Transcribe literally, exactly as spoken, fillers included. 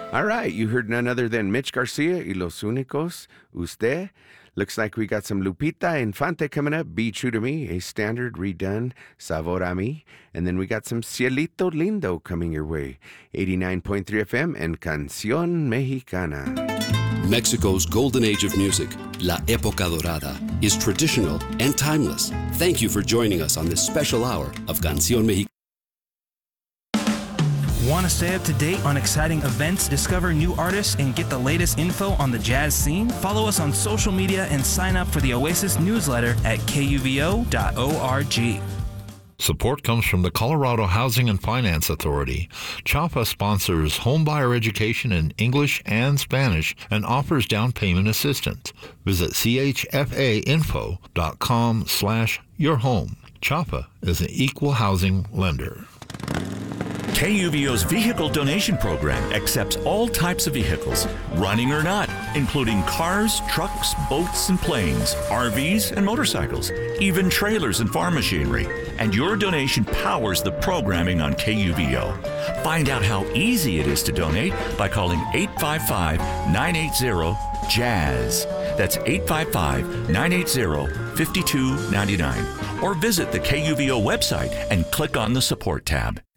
All right, you heard none other than Mitch Garcia y Los Únicos, Usted. Looks like we got some Lupita Infante coming up, Be True to Me, a standard redone, Sabor a Mi. And then we got some Cielito Lindo coming your way, eighty-nine point three F M and Canción Mexicana. Mexico's golden age of music, La Época Dorada, is traditional and timeless. Thank you for joining us on this special hour of Canción Mexicana. Want to stay up to date on exciting events, discover new artists, and get the latest info on the jazz scene? Follow us on social media and sign up for the Oasis newsletter at K U V O dot org. Support comes from the Colorado Housing and Finance Authority. CHAPA sponsors homebuyer education in English and Spanish and offers down payment assistance. Visit C H F A info dot com slash your home. CHAPA is an equal housing lender. K U V O's Vehicle Donation Program accepts all types of vehicles, running or not, including cars, trucks, boats, and planes, R Vs, and motorcycles, even trailers and farm machinery. And your donation powers the programming on K U V O. Find out how easy it is to donate by calling eight five five, nine eight zero, JAZZ. That's eight five five, nine eight zero, five two nine nine. Or visit the K U V O website and click on the Support tab.